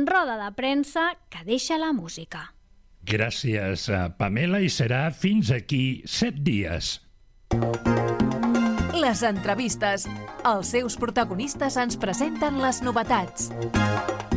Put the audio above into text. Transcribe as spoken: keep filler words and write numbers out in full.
roda de premsa que deixa la música. Gràcies, Pamela, i serà fins aquí set dies. Les entrevistes. Els seus protagonistes ens presenten les novetats.